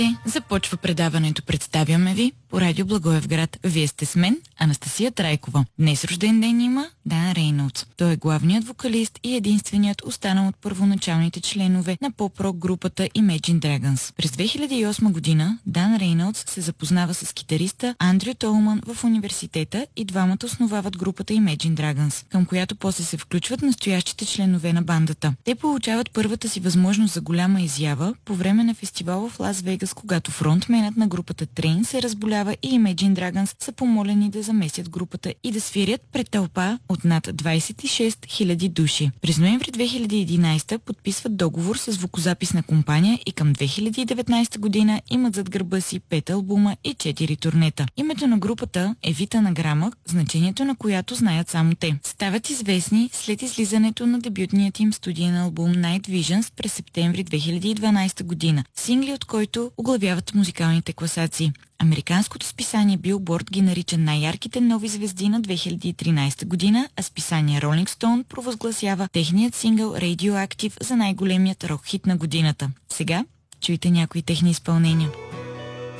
Започва предаването "Представяме ви" по радио Благоевград. Вие сте с мен, Анастасия Трайкова. Днес рожден ден има Дан Рейнолдс. Той е главният вокалист и единственият останал от първоначалните членове на поп-рок групата Imagine Dragons. През 2008 година Дан Рейнолдс се запознава с китариста Андрю Толман в университета и двамата основават групата Imagine Dragons, към която после се включват настоящите членове на бандата. Те получават първата си възможност за голяма изява по време на фестивал в Лас Вегас, когато фронтменът на групата Трейн се разболява и Imagine Dragons са помолени да заместят групата и да свирят пред тълпа от над 26 000 души. През ноември 2011 подписват договор с звукозаписна компания и към 2019 година имат зад гърба си 5 албума и 4 турнета. Името на групата е вид анаграма, значението на която знаят само те. Стават известни след излизането на дебютният им студиен албум Night Visions през септември 2012 година, сингли от който оглавяват музикалните класации. Американското списание Billboard ги нарича най-ярките нови звезди на 2013 година, а списание Rolling Stone провъзгласява техният сингъл Radioactive за най-големият рок хит на годината. Сега чуйте някои техни изпълнения.